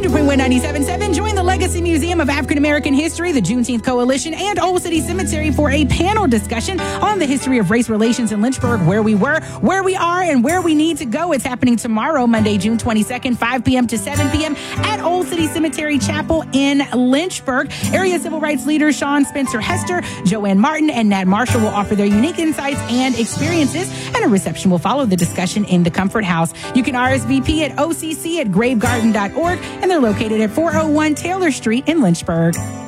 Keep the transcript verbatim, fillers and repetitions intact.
hundred point one ninety-seven point seven. Join the Legacy Museum of African American History, the Juneteenth Coalition, and Old City Cemetery for a panel discussion on the history of race relations in Lynchburg, where we were, where we are, and where we need to go. It's happening tomorrow, Monday, June twenty-second, five p.m. to seven p.m. at Old City Cemetery Chapel in Lynchburg. Area civil rights leaders Sean Spencer Hester, Joanne Martin, and Nat Marshall will offer their unique insights and experiences, and a reception will follow the discussion in the Comfort House. You can R S V P at O C C at gravegarden dot org, and they're located at four oh one Taylor Street in Lynchburg.